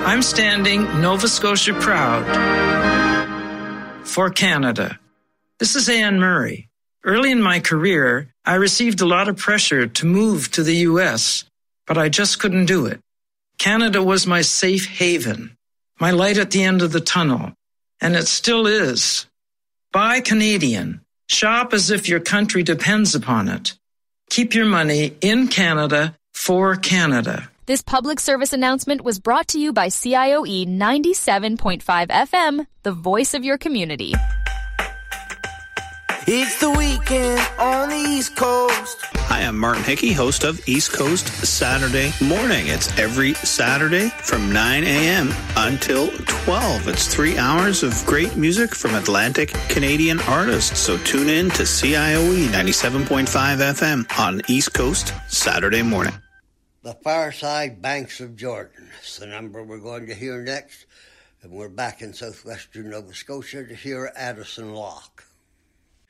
I'm standing Nova Scotia proud for Canada. This is Anne Murray. Early in my career, I received a lot of pressure to move to the U.S., but I just couldn't do it. Canada was my safe haven, my light at the end of the tunnel, and it still is. Buy Canadian. Shop as if your country depends upon it. Keep your money in Canada for Canada. This public service announcement was brought to you by CIOE 97.5 FM, the voice of your community. It's the weekend on the East Coast. Hi, I'm Martin Hickey, host of East Coast Saturday Morning. It's every Saturday from 9 a.m. until 12. It's 3 hours of great music from Atlantic Canadian artists. So tune in to CIOE 97.5 FM on East Coast Saturday Morning. The Far Side Banks of Jordan. It's the number we're going to hear next. And we're back in southwestern Nova Scotia to hear Addison Locke.